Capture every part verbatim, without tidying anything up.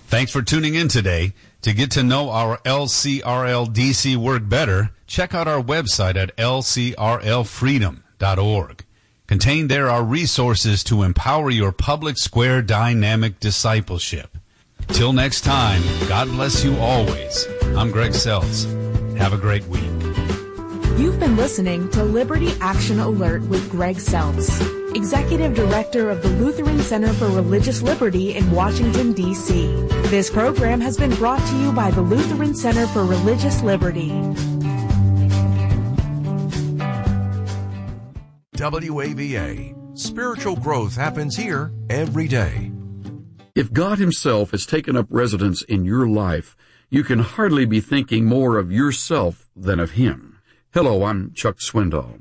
Thanks for tuning in today. To get to know our L C R L D C work better, check out our website at L C R L freedom dot org. Contained there are resources to empower your public square dynamic discipleship. Till next time, God bless you always. I'm Greg Seltz. Have a great week. You've been listening to Liberty Action Alert with Greg Seltz, Executive Director of the Lutheran Center for Religious Liberty in Washington, D C This program has been brought to you by the Lutheran Center for Religious Liberty. W A V A. Spiritual growth happens here every day. If God Himself has taken up residence in your life, you can hardly be thinking more of yourself than of Him. Hello, I'm Chuck Swindoll.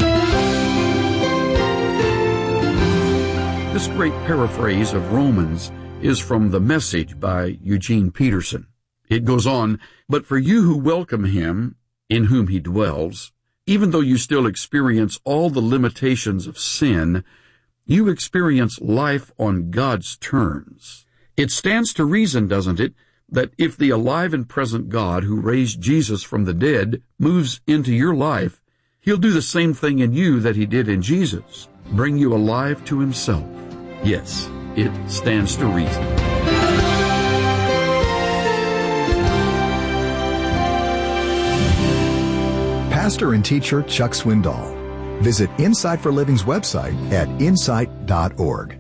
This great paraphrase of Romans is from The Message by Eugene Peterson. It goes on, "But for you who welcome Him, in whom He dwells, even though you still experience all the limitations of sin, you experience life on God's terms. It stands to reason, doesn't it, that if the alive and present God who raised Jesus from the dead moves into your life, He'll do the same thing in you that He did in Jesus, bring you alive to Himself. Yes, it stands to reason." Pastor and teacher Chuck Swindoll. Visit Insight for Living's website at insight dot org.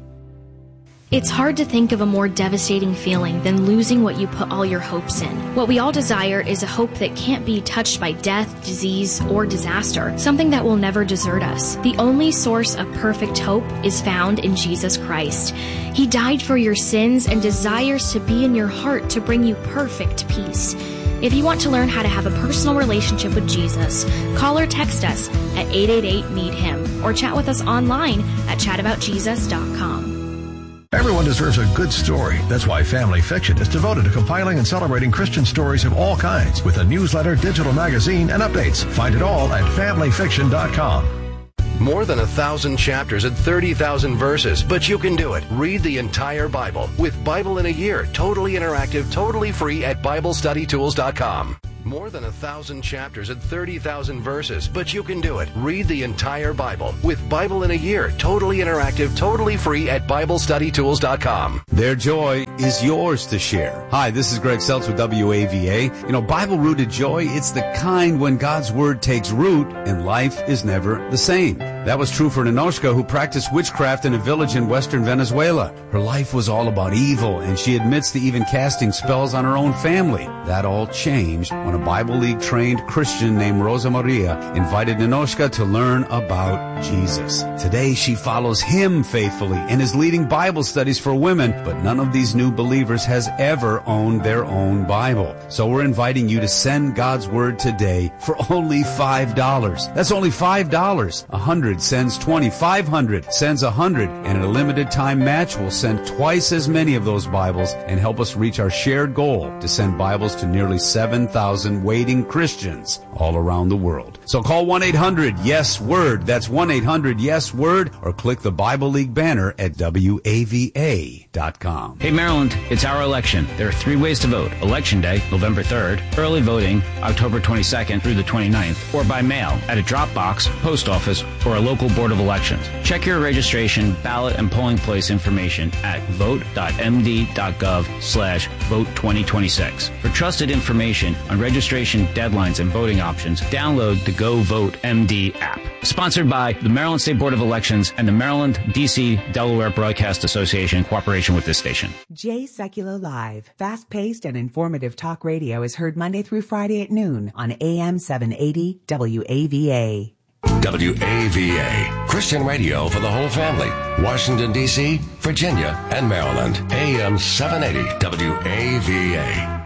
It's hard to think of a more devastating feeling than losing what you put all your hopes in. What we all desire is a hope that can't be touched by death, disease, or disaster, something that will never desert us. The only source of perfect hope is found in Jesus Christ. He died for your sins and desires to be in your heart to bring you perfect peace. If you want to learn how to have a personal relationship with Jesus, call or text us at eight eight eight, need him or chat with us online at chat about jesus dot com. Everyone deserves a good story. That's why Family Fiction is devoted to compiling and celebrating Christian stories of all kinds with a newsletter, digital magazine, and updates. Find it all at family fiction dot com. More than a thousand chapters and thirty thousand verses, but you can do it. Read the entire Bible with Bible in a Year, totally interactive, totally free at bible study tools dot com. More than a thousand chapters and thirty thousand verses, but you can do it. Read the entire Bible with Bible in a Year, totally interactive, totally free at bible study tools dot com. Their joy is yours to share. Hi, this is Greg Seltz with W A V A. You know, Bible-rooted joy, it's the kind when God's Word takes root and life is never the same. That was true for Ninoshka, who practiced witchcraft in a village in western Venezuela. Her life was all about evil, and she admits to even casting spells on her own family. That all changed when a Bible League-trained Christian named Rosa Maria invited Ninoshka to learn about Jesus. Today, she follows him faithfully and is leading Bible studies for women, but none of these new believers has ever owned their own Bible. So we're inviting you to send God's Word today for only five dollars. That's only five dollars. A hundred sends twenty. Five hundred sends a hundred. And at a limited time match, we'll send twice as many of those Bibles and help us reach our shared goal to send Bibles to nearly seven thousand waiting Christians all around the world. So call one eight hundred yes word. That's one eight hundred yes word, or click the Bible League banner at W A V A dot com. Hey Maryland, it's our election. There are three ways to vote. Election Day, November third, early voting, October twenty-second through the twenty-ninth, or by mail at a drop box, post office, or a local board of elections. Check your registration, ballot, and polling place information at vote dot m d dot gov slash vote twenty twenty-six. For trusted information on registration deadlines and voting options, download the Go Vote M D app. Sponsored by the Maryland State Board of Elections and the Maryland, D C, Delaware Broadcast Association in cooperation with this station. J Secular Live, fast-paced and informative talk radio is heard Monday through Friday at noon on A M seven eighty W A V A. W A V A, Christian radio for the whole family. Washington, D C, Virginia, and Maryland. A M seven eighty W A V A.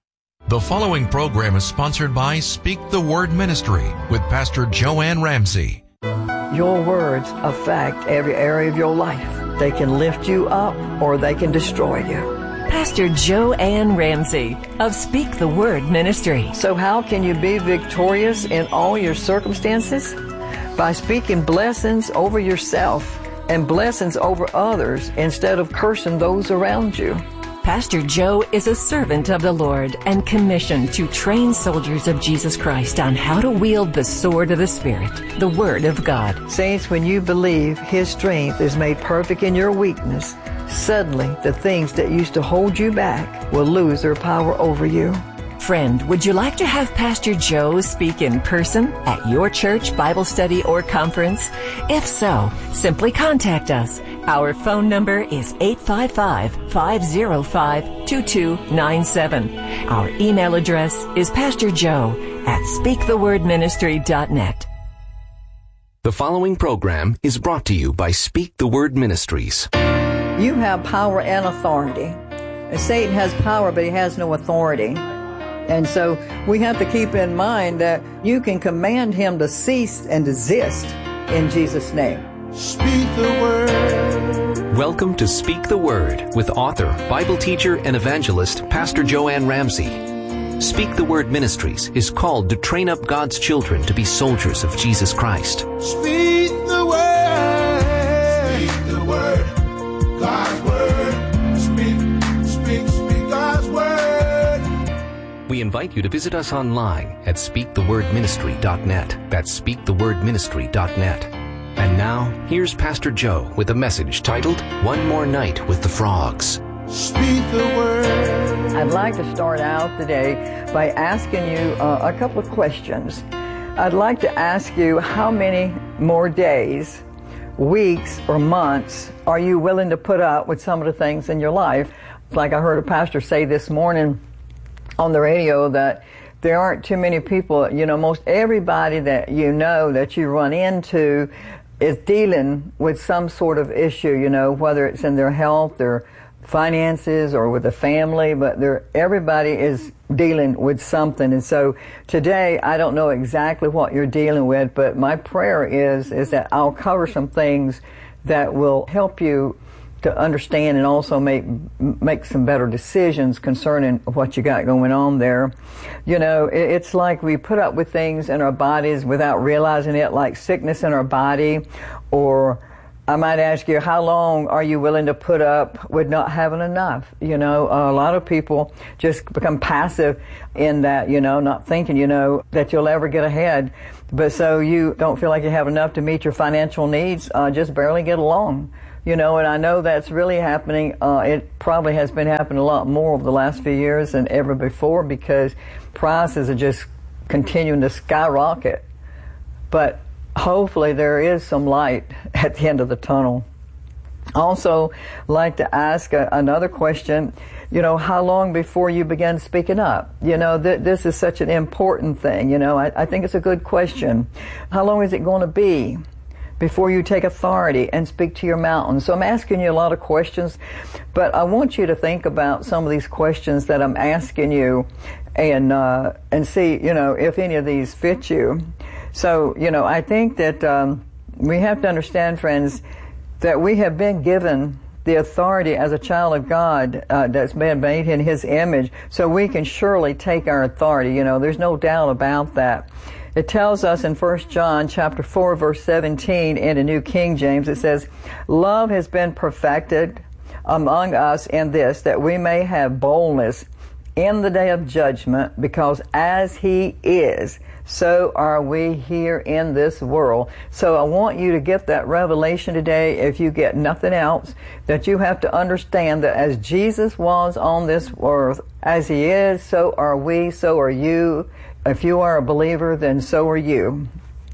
The following program is sponsored by Speak the Word Ministry with Pastor Joanne Ramsey. Your words affect every area of your life. They can lift you up or they can destroy you. Pastor Joanne Ramsey of Speak the Word Ministry. So how can you be victorious in all your circumstances? By speaking blessings over yourself and blessings over others instead of cursing those around you. Pastor Joe is a servant of the Lord and commissioned to train soldiers of Jesus Christ on how to wield the sword of the Spirit, the Word of God. Saints, when you believe His strength is made perfect in your weakness, suddenly the things that used to hold you back will lose their power over you. Friend, would you like to have Pastor Joe speak in person at your church, Bible study, or conference? If so, simply contact us. Our phone number is eight five five, five oh five, two two nine seven. Our email address is pastorjoe at speak the word ministry dot net. The following program is brought to you by Speak the Word Ministries. You have power and authority. Satan has power, but he has no authority. And so we have to keep in mind that you can command him to cease and desist in Jesus' name. Speak the word. Welcome to Speak the Word with author, Bible teacher, and evangelist, Pastor Joanne Ramsey. Speak the Word Ministries is called to train up God's children to be soldiers of Jesus Christ. Speak the word. Speak the word. God's word. Speak, speak, speak God's word. We invite you to visit us online at speak the word ministry dot net. That's speak the word ministry dot net. And now, here's Pastor Joe with a message titled, One More Night with the Frogs. Speak the word. I'd like to start out today by asking you uh, a couple of questions. I'd like to ask you, how many more days, weeks, or months are you willing to put up with some of the things in your life? Like I heard a pastor say this morning on the radio that there aren't too many people, you know, most everybody that you know that you run into is dealing with some sort of issue, you know, whether it's in their health, their finances, or with a family, but they're, everybody is dealing with something. And so today, I don't know exactly what you're dealing with, but my prayer is, is that I'll cover some things that will help you to understand and also make make some better decisions concerning what you got going on there. You know, it, it's like we put up with things in our bodies without realizing it, like sickness in our body. Or I might ask you, how long are you willing to put up with not having enough? You know, a lot of people just become passive in that, you know, not thinking, you know, that you'll ever get ahead. But so you don't feel like you have enough to meet your financial needs, uh, just barely get along. You know, and I know that's really happening. Uh, it probably has been happening a lot more over the last few years than ever before because prices are just continuing to skyrocket. But hopefully there is some light at the end of the tunnel. Also, like to ask a, another question. You know, how long before you begin speaking up? You know, th- this is such an important thing. You know, I, I think it's a good question. How long is it going to be before you take authority and speak to your mountain? So I'm asking you a lot of questions, but I want you to think about some of these questions that I'm asking you and uh, and see, you know, if any of these fit you. So, you know, I think that um, we have to understand, friends, that we have been given the authority as a child of God uh, that's been made in His image, so we can surely take our authority. You know, there's no doubt about that. It tells us in First John chapter four, verse seventeen in the New King James, it says, "Love has been perfected among us in this, that we may have boldness in the day of judgment, because as He is, so are we here in this world." So I want you to get that revelation today, if you get nothing else, that you have to understand that as Jesus was on this earth, as He is, so are we, so are you. If you are a believer, then so are you.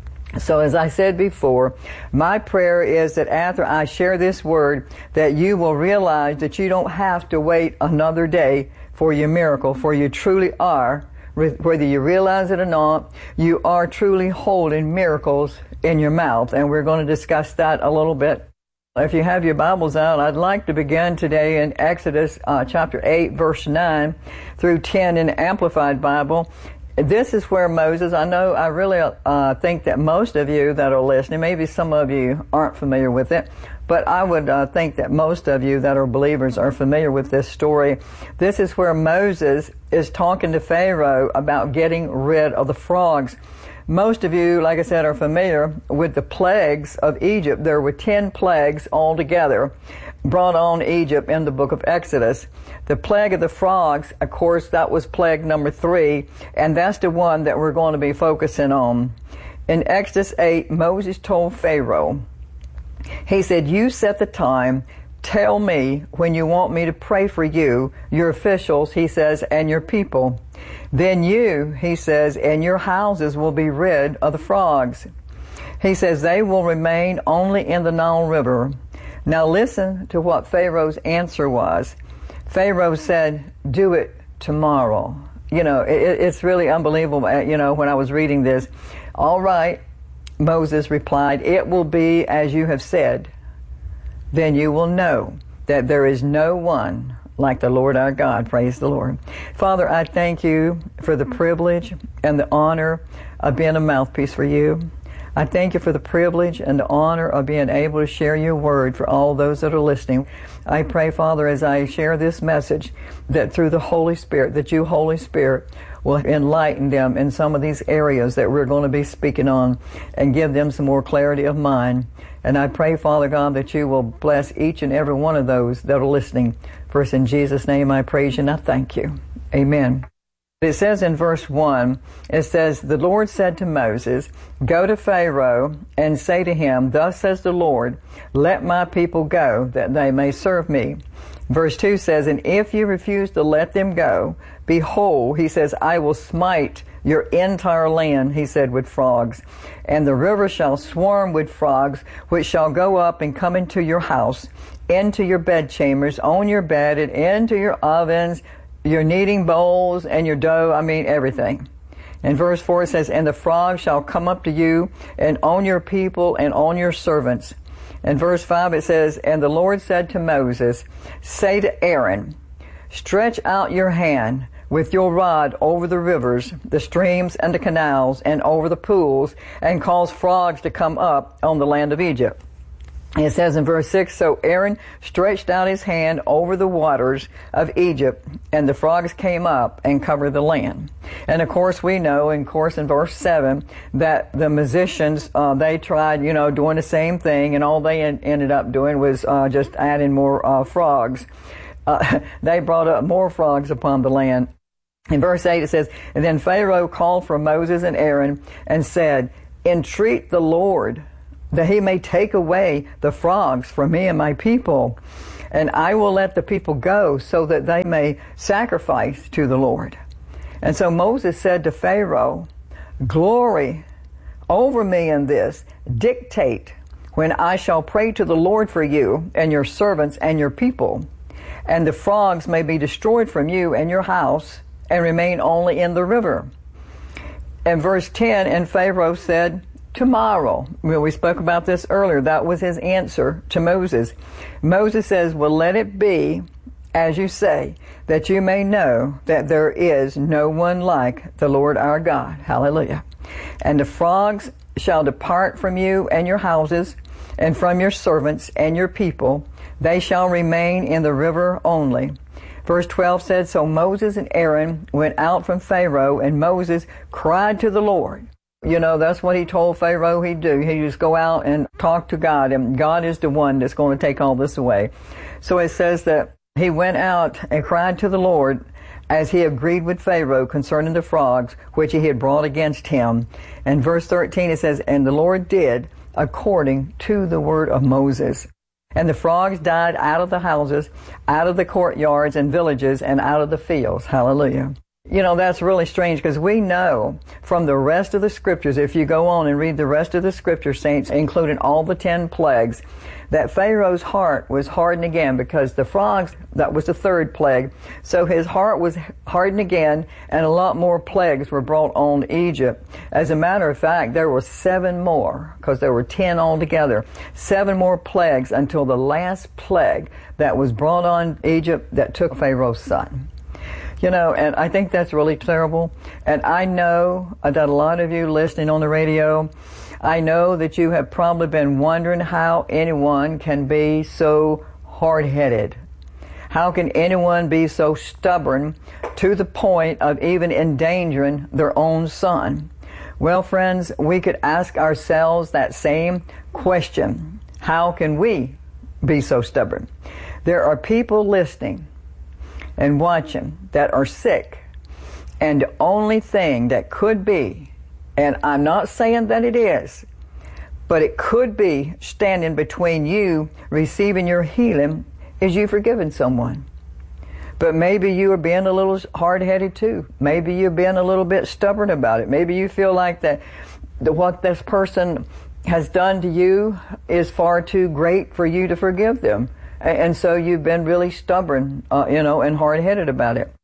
So as I said before, my prayer is that after I share this word, that you will realize that you don't have to wait another day for your miracle, for you truly are, whether you realize it or not, you are truly holding miracles in your mouth. And we're going to discuss that a little bit. If you have your Bibles out, I'd like to begin today in Exodus uh, chapter eight, verse nine through ten in the Amplified Bible. This is where Moses, I know, I really uh, think that most of you that are listening, maybe some of you aren't familiar with it, but I would uh, think that most of you that are believers are familiar with this story. This is where Moses is talking to Pharaoh about getting rid of the frogs. Most of you, like I said, are familiar with the plagues of Egypt. There were ten plagues altogether. brought on Egypt in the book of Exodus. The plague of the frogs, of course, that was plague number three, and that's the one that we're going to be focusing on. In Exodus eight, Moses told Pharaoh, he said, you set the time, tell me when you want me to pray for you, your officials, he says, and your people. Then you, he says, and your houses will be rid of the frogs. He says, they will remain only in the Nile River. Now listen to what Pharaoh's answer was. Pharaoh said, do it tomorrow. You know, it, it's really unbelievable, you know, when I was reading this. All right, Moses replied, it will be as you have said. Then you will know that there is no one like the Lord our God. Praise the Lord. Father, I thank you for the privilege and the honor of being a mouthpiece for you. I thank you for the privilege and the honor of being able to share your word for all those that are listening. I pray, Father, as I share this message, that through the Holy Spirit, that you, Holy Spirit, will enlighten them in some of these areas that we're going to be speaking on and give them some more clarity of mind. And I pray, Father God, that you will bless each and every one of those that are listening. First, in Jesus' name I praise you and I thank you. Amen. It says in verse one, it says, the Lord said to Moses, go to Pharaoh and say to him, thus says the Lord, let my people go, that they may serve me. Verse two says, and if you refuse to let them go, behold, he says, I will smite your entire land, he said, with frogs. And the river shall swarm with frogs, which shall go up and come into your house, into your bedchambers, on your bed, and into your ovens, your kneading bowls, and your dough, I mean everything. And verse four it says, and the frogs shall come up to you, and on your people, and on your servants. And verse five it says, and the Lord said to Moses, say to Aaron, stretch out your hand with your rod over the rivers, the streams, and the canals, and over the pools, and cause frogs to come up on the land of Egypt. It says in verse six, so Aaron stretched out his hand over the waters of Egypt, and the frogs came up and covered the land. And of course we know, in course in verse seven, that the musicians, uh, they tried, you know, doing the same thing, and all they en- ended up doing was uh, just adding more uh, frogs. Uh, they brought up more frogs upon the land. In verse eight it says, and then Pharaoh called for Moses and Aaron and said, entreat the Lord that he may take away the frogs from me and my people, and I will let the people go so that they may sacrifice to the Lord. And so Moses said to Pharaoh, glory over me in this, dictate when I shall pray to the Lord for you and your servants and your people, and the frogs may be destroyed from you and your house and remain only in the river. And verse ten, and Pharaoh said, tomorrow. Well, we spoke about this earlier. That was his answer to Moses. Moses says, well, let it be as you say, that you may know that there is no one like the Lord our God. Hallelujah. And the frogs shall depart from you and your houses, and from your servants and your people. They shall remain in the river only. Verse twelve said, so Moses and Aaron went out from Pharaoh, and Moses cried to the Lord. You know, that's what he told Pharaoh he'd do. He'd just go out and talk to God, and God is the one that's going to take all this away. So it says that he went out and cried to the Lord as he agreed with Pharaoh concerning the frogs which he had brought against him. And verse thirteen it says, and the Lord did according to the word of Moses. And the frogs died out of the houses, out of the courtyards and villages, and out of the fields. Hallelujah. You know, that's really strange, because we know from the rest of the scriptures, if you go on and read the rest of the scripture, saints, including all the ten plagues, that Pharaoh's heart was hardened again, because the frogs, that was the third plague. So his heart was hardened again, and a lot more plagues were brought on Egypt. As a matter of fact, there were seven more, because there were ten altogether. Seven more plagues until the last plague that was brought on Egypt that took Pharaoh's son. You know, and I think that's really terrible. And I know that a lot of you listening on the radio, I know that you have probably been wondering how anyone can be so hard-headed. How can anyone be so stubborn to the point of even endangering their own son? Well, friends, we could ask ourselves that same question. How can we be so stubborn. There are people listening and watching that are sick, and the only thing that could be, and I'm not saying that it is, but it could be standing between you receiving your healing is you forgiving someone. But maybe you are being a little hard-headed too. Maybe you're being a little bit stubborn about it. Maybe you feel like that, that what this person has done to you is far too great for you to forgive them. And so you've been really stubborn, uh, you know, and hard-headed about it.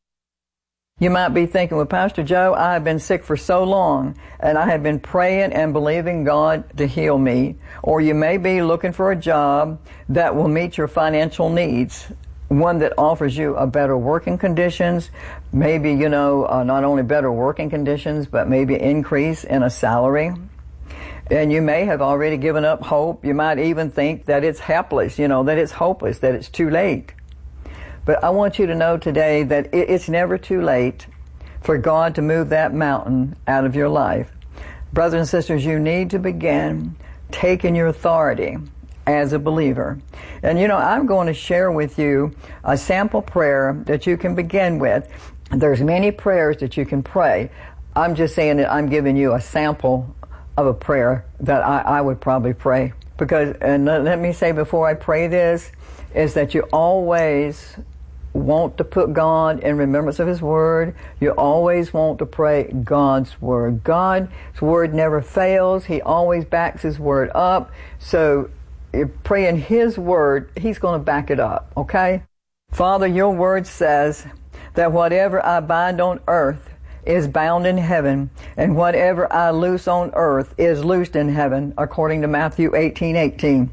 You might be thinking, well, Pastor Joe, I have been sick for so long, and I have been praying and believing God to heal me. Or you may be looking for a job that will meet your financial needs, one that offers you a better working conditions, maybe, you know, uh, not only better working conditions, but maybe increase in a salary. And you may have already given up hope. You might even think that it's helpless, you know, that it's hopeless, that it's too late. But I want you to know today that it's never too late for God to move that mountain out of your life. Brothers and sisters, you need to begin taking your authority as a believer. And you know, I'm going to share with you a sample prayer that you can begin with. There's many prayers that you can pray. I'm just saying that I'm giving you a sample of a prayer that I, I would probably pray. Because, and let me say before I pray this, is that you always want to put God in remembrance of His Word. You always want to pray God's Word. God's Word never fails. He always backs His Word up. So if praying His Word, He's going to back it up, okay? Father, your Word says that whatever I bind on earth is bound in heaven, and whatever I loose on earth is loosed in heaven, according to Matthew eighteen eighteen.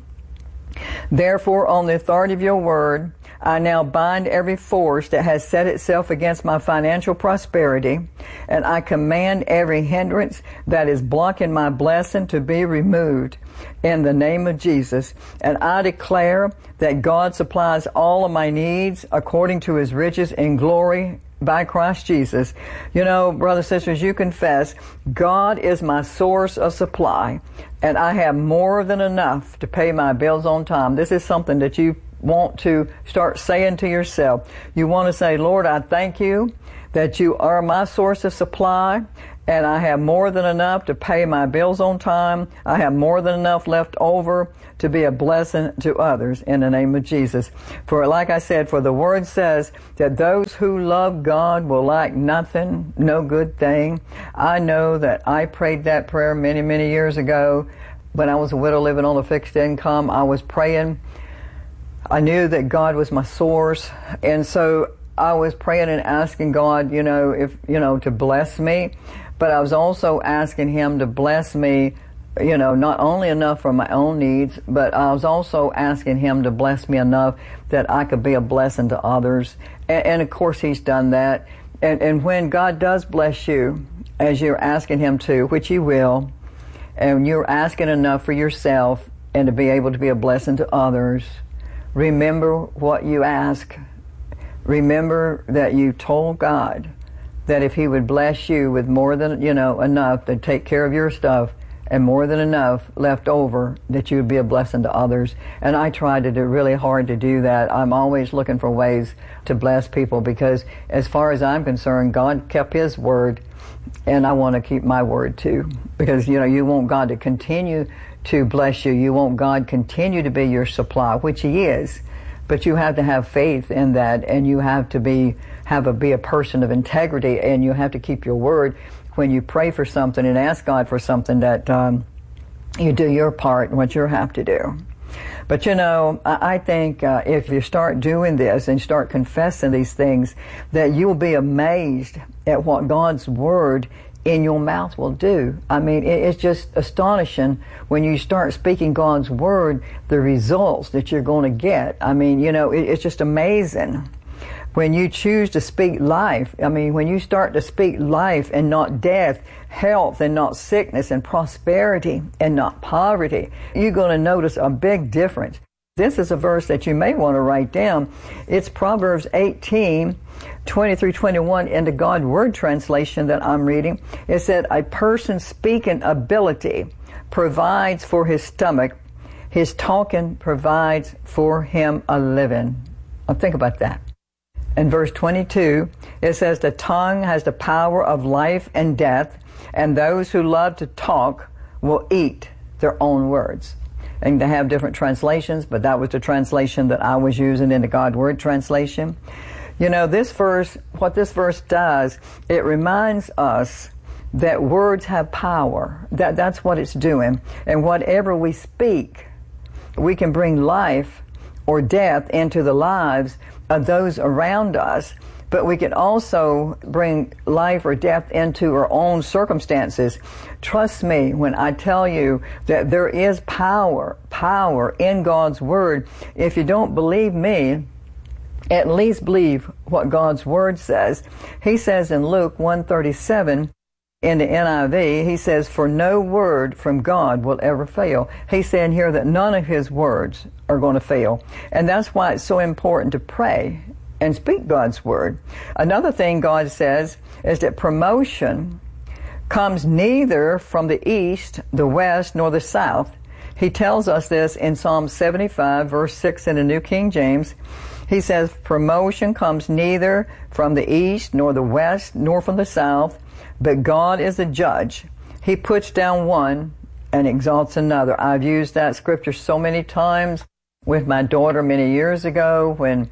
Therefore, on the authority of your Word, I now bind every force that has set itself against my financial prosperity, and I command every hindrance that is blocking my blessing to be removed in the name of Jesus. And I declare that God supplies all of my needs according to His riches in glory by Christ Jesus. You know, brothers and sisters, you confess, God is my source of supply, and I have more than enough to pay my bills on time. This is something that you want to start saying to yourself. You want to say, Lord, I thank you that you are my source of supply, and I have more than enough to pay my bills on time. I have more than enough left over to be a blessing to others in the name of Jesus. For like I said, for the Word says that those who love God will lack nothing, no good thing. I know that I prayed that prayer many, many years ago when I was a widow living on a fixed income. I was praying. I knew that God was my source, and so I was praying and asking God, you know, if, you know, to bless me, but I was also asking Him to bless me, you know, not only enough for my own needs, but I was also asking Him to bless me enough that I could be a blessing to others. And, and of course, He's done that. And, and when God does bless you, as you're asking Him to, which He will, and you're asking enough for yourself and to be able to be a blessing to others, remember what you ask. Remember that you told God that if He would bless you with more than, you know, enough to take care of your stuff, and more than enough left over, that you would be a blessing to others. And I try to do really hard to do that. I'm always looking for ways to bless people, because as far as I'm concerned, God kept His word, and I want to keep my word too. Because, you know, you want God to continue to bless you. You want God continue to be your supply, which He is. But you have to have faith in that, and you have to be have a be a person of integrity, and you have to keep your word when you pray for something and ask God for something, that um, you do your part and what you have to do. But you know, I, I think uh, if you start doing this and start confessing these things, that you'll be amazed at what God's word in your mouth will do. I mean, it, it's just astonishing when you start speaking God's word, the results that you're going to get. I mean, you know, it, it's just amazing. When you choose to speak life, I mean, when you start to speak life and not death, health and not sickness, and prosperity and not poverty, you're going to notice a big difference. This is a verse that you may want to write down. It's Proverbs eighteen, twenty through twenty-one in the God Word translation that I'm reading. It said, a person's speaking ability provides for his stomach, His talking provides for him a living. Now think about that. In verse twenty-two, it says, the tongue has the power of life and death, and those who love to talk will eat their own words. And they have different translations, but that was the translation that I was using in the God Word translation. You know, this verse, what this verse does, it reminds us that words have power. That, that's what it's doing. And whatever we speak, we can bring life or death into the lives of those around us, but we can also bring life or death into our own circumstances. Trust me when I tell you that there is power, power in God's Word. If you don't believe me, at least believe what God's Word says. He says in Luke one thirty-seven, in the N I V, he says, for no word from God will ever fail. He's saying here that none of His words are going to fail. And that's why it's so important to pray and speak God's Word. Another thing God says is that promotion comes neither from the east, the west, nor the south. He tells us this in Psalm seventy-five, verse six in the New King James. He says, promotion comes neither from the east, nor the west, nor from the south, but God is a judge. He puts down one and exalts another. I've used that scripture so many times with my daughter many years ago when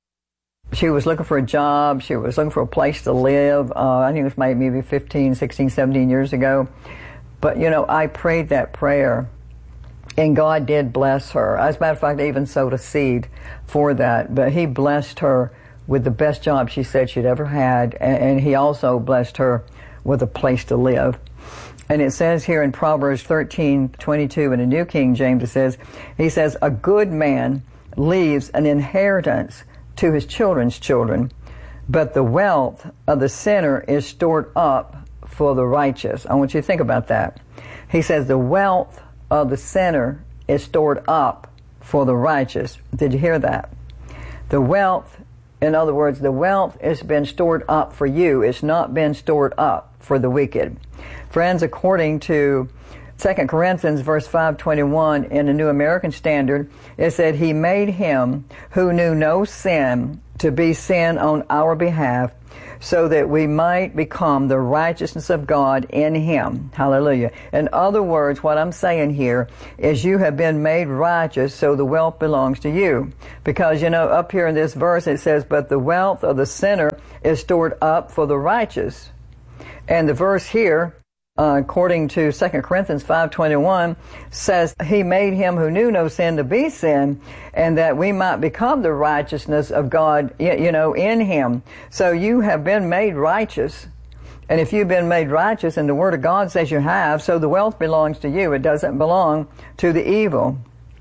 she was looking for a job. She was looking for a place to live. Uh, I think it was maybe fifteen, sixteen, seventeen years ago. But, you know, I prayed that prayer, and God did bless her. As a matter of fact, I even sowed a seed for that. But He blessed her with the best job she said she'd ever had, and, and He also blessed her with a place to live. And it says here in Proverbs thirteen twenty-two in the New King James, it says, he says, a good man leaves an inheritance to his children's children, but the wealth of the sinner is stored up for the righteous. I want you to think about that. He says the wealth of the sinner is stored up for the righteous. Did you hear that? The wealth, in other words, the wealth has been stored up for you. It's not been stored up for the wicked. Friends, according to Second Corinthians verse five twenty-one in the New American Standard, it said, He made Him who knew no sin to be sin on our behalf, so that we might become the righteousness of God in Him. Hallelujah. In other words, what I'm saying here is you have been made righteous, so the wealth belongs to you. Because, you know, up here in this verse it says, but the wealth of the sinner is stored up for the righteous. And the verse here, Uh, according to Second Corinthians five twenty-one, says He made Him who knew no sin to be sin, and that we might become the righteousness of God, you know, in Him. So you have been made righteous. And if you've been made righteous, and the Word of God says you have, so the wealth belongs to you. It doesn't belong to the evil.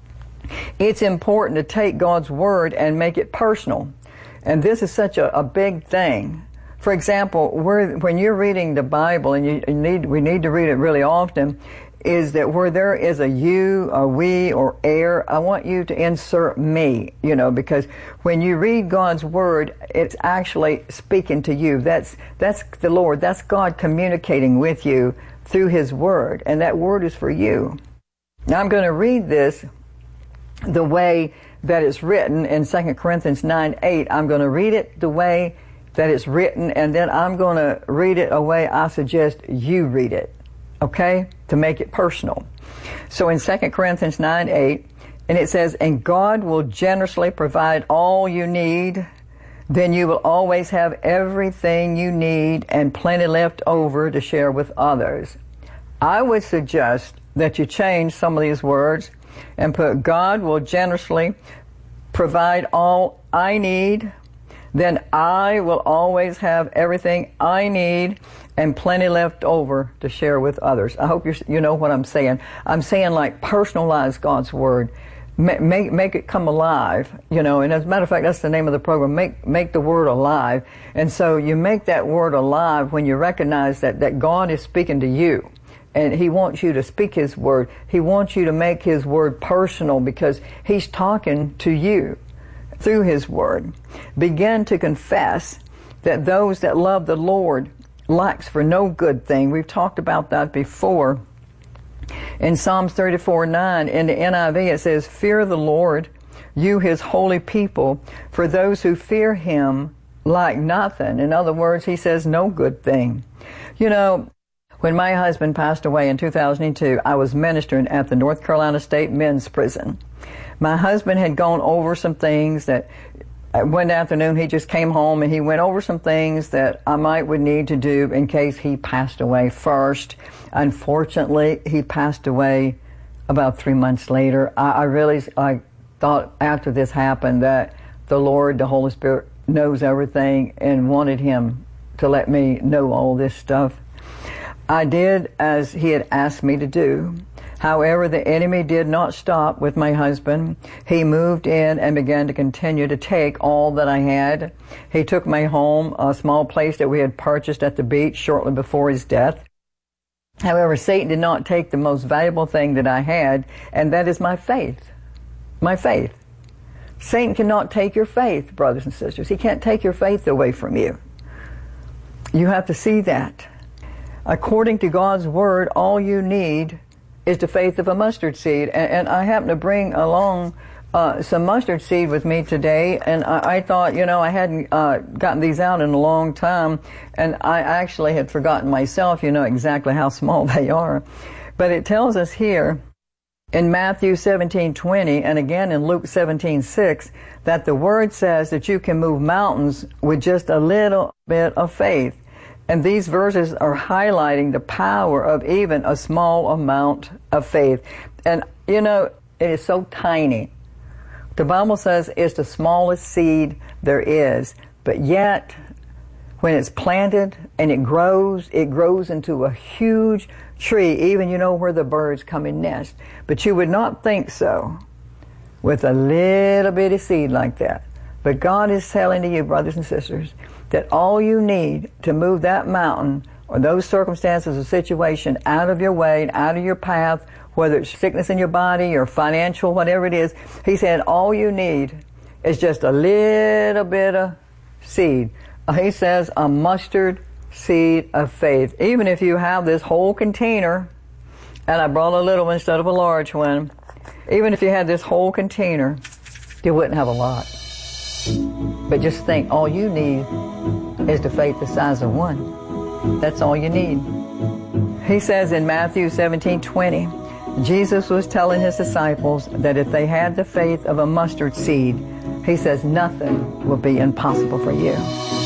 It's important to take God's Word and make it personal. And this is such a, a big thing. For example, where, when you're reading the Bible, and you, you need, we need to read it really often, is that where there is a you, a we, or er, I want you to insert me, you know, because when you read God's Word, it's actually speaking to you. That's, that's the Lord. That's God communicating with you through His Word, and that Word is for you. Now I'm going to read this the way that it's written in Second Corinthians nine eight. I'm going to read it the way that it's written, and then I'm going to read it a way I suggest you read it, okay, to make it personal. So in Second Corinthians nine eight, and it says, and God will generously provide all you need, then you will always have everything you need and plenty left over to share with others. I would suggest that you change some of these words and put, God will generously provide all I need, then I will always have everything I need and plenty left over to share with others. I hope you're, you know what I'm saying. I'm saying, like, personalize God's Word. Make, make, make it come alive, you know. And as a matter of fact, that's the name of the program, Make, make the Word Alive. And so you make that Word alive when you recognize that, that God is speaking to you. And He wants you to speak His Word. He wants you to make His Word personal because He's talking to you through His Word. Begin to confess that those that love the Lord lacks for no good thing. We've talked about that before. In Psalms thirty-four nine, in the N I V, it says, "Fear the Lord, you his holy people, for those who fear him lack nothing." In other words, he says no good thing. You know, when my husband passed away in two thousand two, I was ministering at the North Carolina State Men's Prison. My husband had gone over some things that one afternoon he just came home and he went over some things that I might would need to do in case he passed away first. Unfortunately, he passed away about three months later. I, I really I thought after this happened that the Lord, the Holy Spirit, knows everything and wanted him to let me know all this stuff. I did as he had asked me to do. However, the enemy did not stop with my husband. He moved in and began to continue to take all that I had. He took my home, a small place that we had purchased at the beach shortly before his death. However, Satan did not take the most valuable thing that I had, and that is my faith. My faith. Satan cannot take your faith, brothers and sisters. He can't take your faith away from you. You have to see that. According to God's Word, all you need is the faith of a mustard seed. And, and I happen to bring along uh, some mustard seed with me today, and I, I thought, you know, I hadn't uh, gotten these out in a long time, and I actually had forgotten myself, you know, exactly how small they are. But it tells us here in Matthew seventeen twenty, and again in Luke seventeen six, that the Word says that you can move mountains with just a little bit of faith. And these verses are highlighting the power of even a small amount of faith. And, you know, it is so tiny. The Bible says it's the smallest seed there is. But yet, when it's planted and it grows, it grows into a huge tree, even, you know, where the birds come and nest. But you would not think so with a little bitty seed like that. But God is telling to you, brothers and sisters, that all you need to move that mountain or those circumstances or situation out of your way and out of your path, whether it's sickness in your body or financial, whatever it is, he said all you need is just a little bit of seed. He says a mustard seed of faith. Even if you have this whole container, and I brought a little one instead of a large one, even if you had this whole container, you wouldn't have a lot. But just think, all you need is the faith the size of one. That's all you need. He says in Matthew seventeen twenty, Jesus was telling his disciples that if they had the faith of a mustard seed, he says nothing will be impossible for you.